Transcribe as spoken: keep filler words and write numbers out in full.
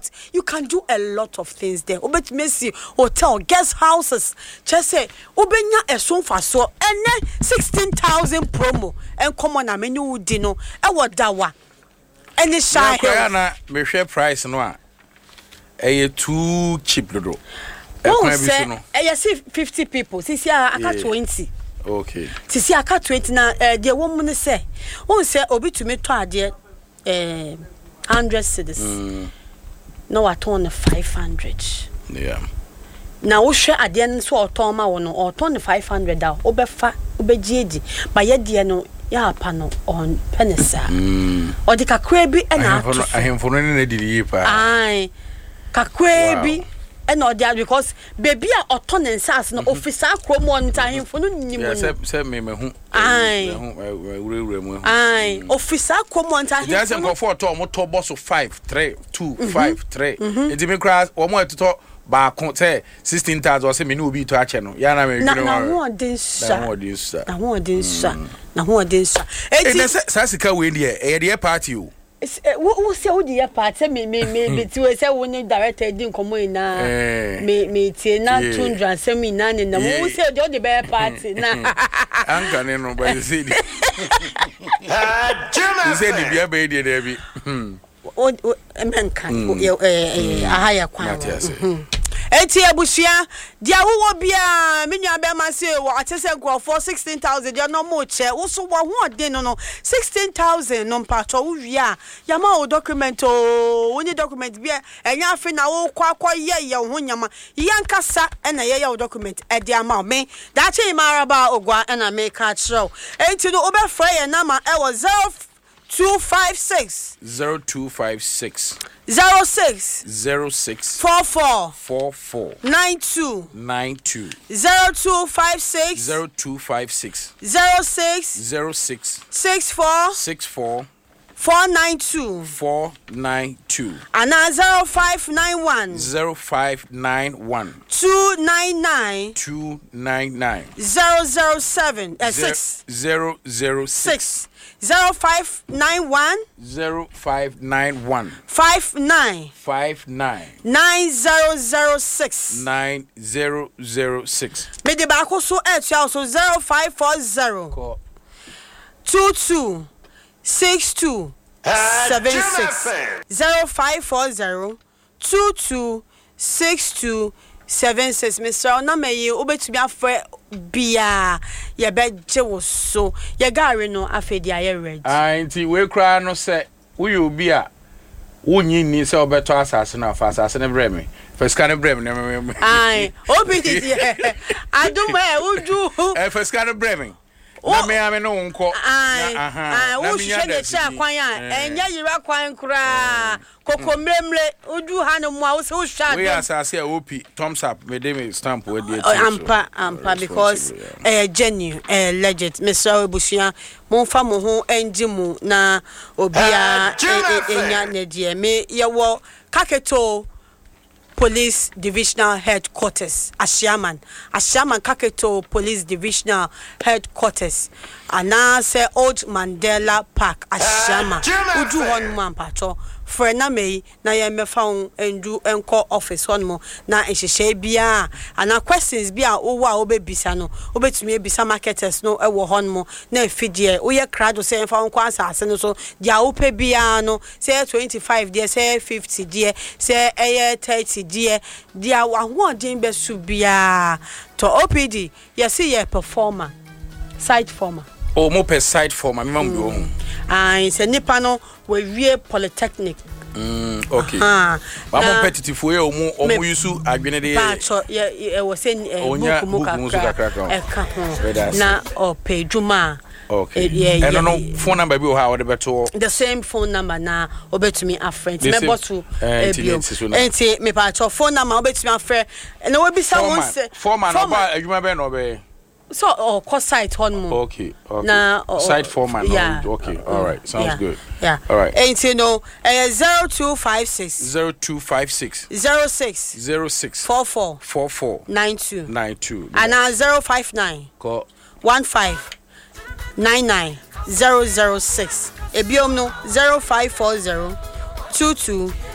but you can do a lot of things there. Obet Messi hotel, guest houses. Just say Obenya a sofa so and then sixteen thousand promo and come on a menu dino. I what dawa. And the shy me share price no. Eh too cheap do. Oh, say I see fifty people. See I got twenty. Okay. See I got twenty now. Eh, the woman say, oh say obi to me to ade eh hundred cedis. Mm. No, I turn five hundred. Yeah. Now we share ade nso otoma wo no or turn five hundred da. Obefa obegye but ye de no ya pa no on penisa. Mm. Or the kakra bi e na ato. Ahemfo no ne didi pa. Ai. Kakra bi and all that because baby a oton ensas no officer kromon time for no nimu. Say say me me hu. Ai. Wure mu. Ai, officer kromon time. There say go for to mo to boss five three two five three. Enti me crash o mo to ba kon say sixteen thousand o say me no obi to ache no. Ya na me na na ho odin sha. Na ho odin sha. Na ho odin sha. Na ho odin sha. Enti say sika we dey e dey party o. Who say who the part me me me me to say we need director din komo ina me me tie na two hundred semi na na who say the the bear party na anka ne no ba say di you say di bia be di there bi o menka eh ahaya kwan Eti ebusia dia wo bia menua be ma se wo atese for sixteen thousand dia no mo che wo so wo ho den no sixteen thousand no mpato wo wia ya ma wo document o wo ni document bia enya afi na wo kwa kwa ye ye ho nyama yankasa na ye ye wo document e dia ma me da che maraba ogwa na me ka chro enti no obefra ye na ma e wo zero two five six zero two five six zero six zero six four four four four nine two nine two zero two five six zero two five six zero six zero six six four six four four nine two four nine two and zero five nine one zero five nine one two nine nine two nine nine zero zero seven uh, six zero zero six zero five nine one zero five nine one five nine five nine nine zero zero six nine zero zero six. Me de ba ko so e also zero five four zero two two six two seven six zero five four zero two two six two seven six. Mister Onamaye obetumi afre bia ye beje wo so ye gare no afedi aye ready. Ah nti we kra no se we obi a wonyi ni se obeto asase na afa asase ne bre me first kan bre me me. Ai obi di adum e uju eh first kan bre me na me ame no nko aha wo hwe ne cha kwan a enya yira kwan kura kokomremre udu ha no mu a wo se wo hwa we asase a opi thumbs up me dey me stamp we dey ampa ampa because eh genuine eh legit Mister Obusia mo fa mo ho enjimu na obia enya ne die me ye wo kaketo Police Divisional Headquarters, Ashiaman, Ashiaman Kaketo Police Divisional Headquarters, and now say Old Mandela Park, Ashiaman. Udu one man patrol. For na me na ye me found and do enco office one more na ehye bia and questions bia owo a obebisa no obetumi ebisa marketers no ewo hon mo na afidie oye crowd say fa nko asase no so dia ope bia no say twenty-five there say fifty there say eh thirty there dia wa ho den be su bia to O P D ye see ye performer site former o mo per site former me mam do ah se nipa no we wie polytechnic. Mm, okay. Ah, but mo competitive we o mo o mo use adwene de ba cho e wo se book mu kakra e ka ho na o pedjuma. Okay. Yeah, and no phone number be how the beto the same phone number na obetumi afrent me bo to enti me pa cho phone number obetumi afre na we bi sa won say former no ba adwuma be no be so or course site on more. Okay, okay. Now uh, site format. Yeah. Okay, all right. Sounds yeah. good. Yeah. All right. And you know, uh, zero two five six zero two five six zero six zero six four four four four nine two nine two and now zero five nine call one five nine nine zero zero six. Ebiom no zero five four zero two two